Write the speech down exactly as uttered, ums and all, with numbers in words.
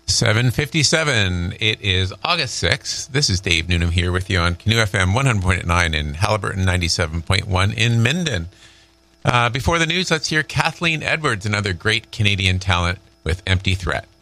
seven fifty-seven. It is August sixth. This is Dave Noonan here with you on Canoe F M one hundred point nine in Haliburton, ninety-seven point one in Minden. Uh, before the news, let's hear Kathleen Edwards, another great Canadian talent with Empty Threat.